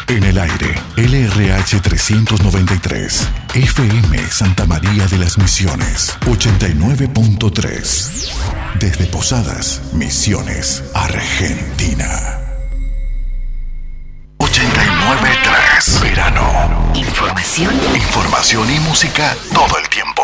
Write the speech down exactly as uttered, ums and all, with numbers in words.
En el aire, L R H trescientos noventa y tres, F M Santa María de las Misiones, ochenta y nueve punto tres. Desde Posadas, Misiones, Argentina. ochenta y nueve punto tres. Verano. Información. Información y música todo el tiempo.